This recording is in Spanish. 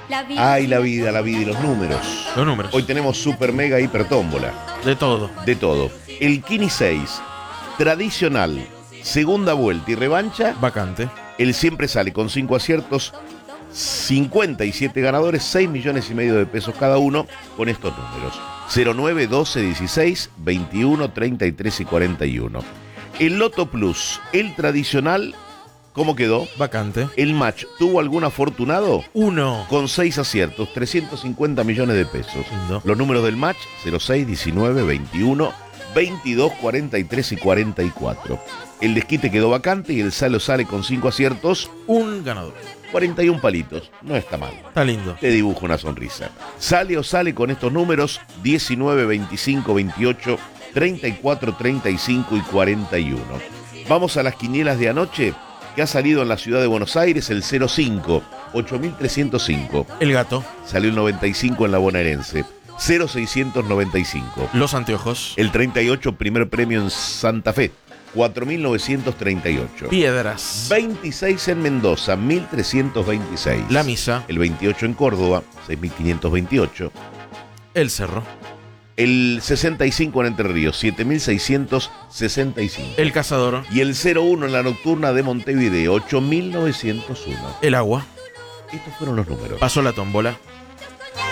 Ay, la vida y los números. Los números. Hoy tenemos super mega hiper tómbola. De todo. De todo. El Kini 6, tradicional, segunda vuelta y revancha. Vacante. El siempre sale con 5 aciertos, 57 ganadores, 6 millones y medio de pesos cada uno con estos números. 09, 12, 16, 21, 33 y 41. El Loto Plus, el tradicional, ¿cómo quedó? Vacante. El match, ¿tuvo algún afortunado? 1. Con 6 aciertos, 350 millones de pesos. Lindo. Los números del match, 06, 19, 21, 22, 43 y 44. El desquite quedó vacante y el salo sale con 5 aciertos, Un ganador. 41 palitos. No está mal. Está lindo. Te dibujo una sonrisa. Sale o sale con estos números 19, 25, 28, 34, 35 y 41. Vamos a las quinielas de anoche, que ha salido en la ciudad de Buenos Aires el 05, 8305. El gato. Salió el 95 en la bonaerense. 0695. Los anteojos. El 38, primer premio en Santa Fe. 4.938. Piedras. 26 en Mendoza, 1.326. La misa. El 28 en Córdoba, 6.528. El cerro. El 65 en Entre Ríos, 7.665. El cazador. Y el 01 en la nocturna de Montevideo, 8.901. El agua. Estos fueron los números. Pasó la tómbola.